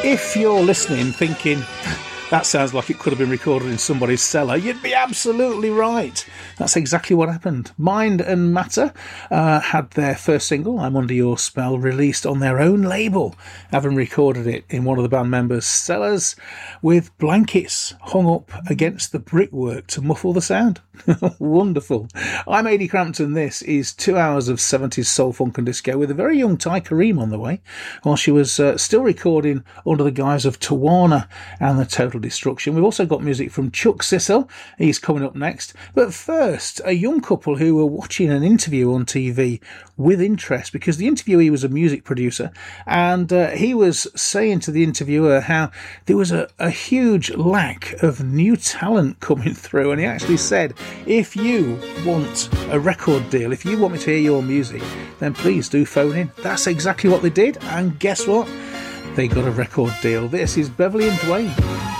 If you're listening thinking, that sounds like it could have been recorded in somebody's cellar, you'd be absolutely right. That's exactly what happened. Mind and Matter had their first single, I'm Under Your Spell, released on their own label, having recorded it in one of the band members' cellars with blankets hung up against the brickwork to muffle the sound. Wonderful. I'm Adi Crampton. This is 2 hours of 70s soul, funk and disco with a very young Ty Kareem on the way, while she was still recording under the guise of Tawana and the Total Destruction. We've also got music from Chuck Cecil. He's coming up next. But first, a young couple who were watching an interview on TV with interest, because the interviewee was a music producer, and he was saying to the interviewer how there was a huge lack of new talent coming through, and he actually said, if you want a record deal, if you want me to hear your music, then please do phone in. That's exactly what they did, and guess what? They got a record deal. This is Beverly and Dwayne.